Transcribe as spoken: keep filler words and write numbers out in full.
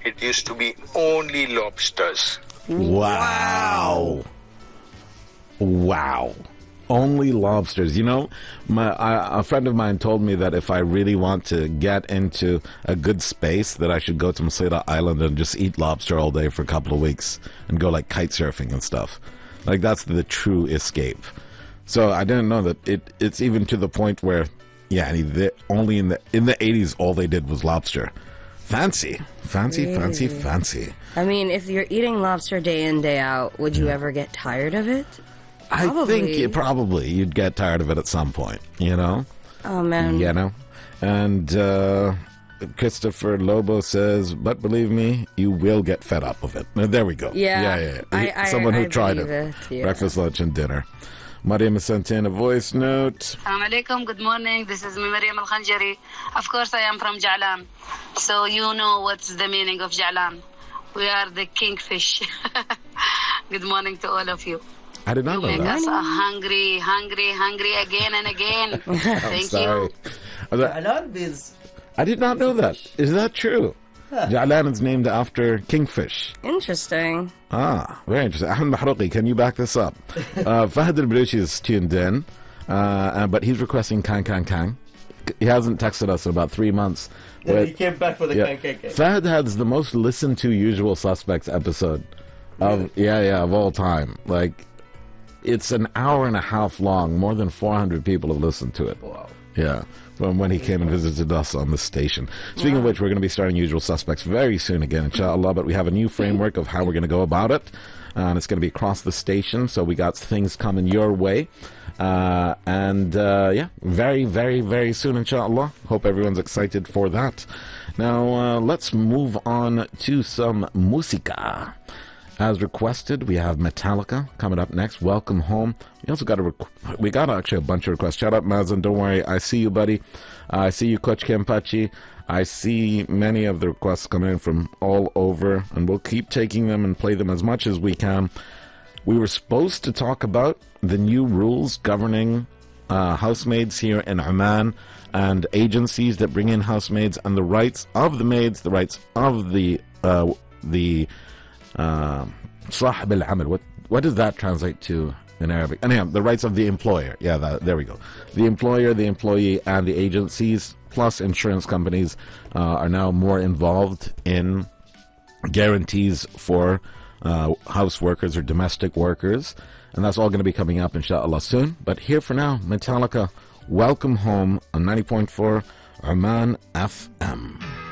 it used to be only lobsters. Wow. Wow. Only lobsters. You know, my I, a friend of mine told me that if I really want to get into a good space, that I should go to Masira Island and just eat lobster all day for a couple of weeks and go like kite surfing and stuff. Like that's the true escape. So I didn't know that it it's even to the point where, yeah, they, only in the in the eighties all they did was lobster. Fancy, fancy, really? fancy, fancy. I mean, if you're eating lobster day in, day out, would you mm. ever get tired of it? Probably. I think you, probably you'd get tired of it at some point, you know? Oh, man. You know? And uh, Christopher Lobo says, but believe me, you will get fed up with it. There we go. Yeah. Yeah, yeah. I, I, Someone who I tried it. it yeah. Breakfast, lunch, and dinner. Mariam sent in a voice note. Assalamu alaikum, good morning. This is Mariam Al-Khanjari. Of course, I am from Ja'lan. So you know what's the meaning of Ja'lan. We are the kingfish. Good morning to all of you. I did not you know make that. us uh, hungry, hungry, hungry again and again. Thank sorry. you. Ja'lan means... I did not know that. Is that true? Huh. Ja'lan is named after kingfish. Interesting. Ah, very interesting. Ahmed Mahrouqi, can you back this up? uh, Fahad al-Baluchi is tuned in, uh, but he's requesting Kang Kang Kang. He hasn't texted us in about three months. Yeah, but he came back for the yeah, Kang Kang Kang. Fahad has the most listened to Usual Suspects episode of really? yeah, yeah, of all time. Like, it's an hour and a half long. More than four hundred people have listened to it. Wow. Yeah, from when he came and visited us on the station. Speaking wow. of which, we're going to be starting Usual Suspects very soon again, inshallah, but we have a new framework of how we're going to go about it, uh, and it's going to be across the station, so we got things coming your way. Uh, and, uh, yeah, very, very, very soon, inshallah. Hope everyone's excited for that. Now, uh, let's move on to some musica. As requested, we have Metallica coming up next. Welcome home. We also got a requ- we got actually a bunch of requests. Shout out Mazen, don't worry. I see you, buddy. Uh, I see you, Coach Kempachi. I see many of the requests coming in from all over, and we'll keep taking them and play them as much as we can. We were supposed to talk about the new rules governing uh, housemaids here in Oman and agencies that bring in housemaids and the rights of the maids, the rights of the uh, the صاحب العمل. What what does that translate to in Arabic? Anyhow, the rights of the employer. Yeah, that, there we go. The employer, the employee, and the agencies, plus insurance companies, uh, are now more involved in guarantees for uh, house workers or domestic workers. And that's all going to be coming up, inshallah, soon. But here for now, Metallica, Welcome Home on ninety point four Oman F M.